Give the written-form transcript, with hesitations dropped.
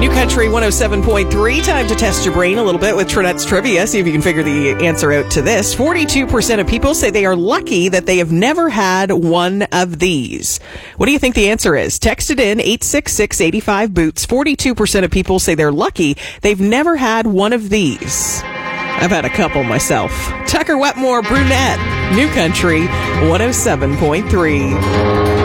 New Country 107.3. Time to test your brain a little bit with Trinette's Trivia. See if you can figure the answer out to this. 42% of people say they are lucky that they have never had one of these. What do you think the answer is? Text it in, 866-85-BOOTS. 42% of people say they're lucky they've never had one of these. I've had a couple myself. Tucker Wetmore, Brunette. New Country 107.3.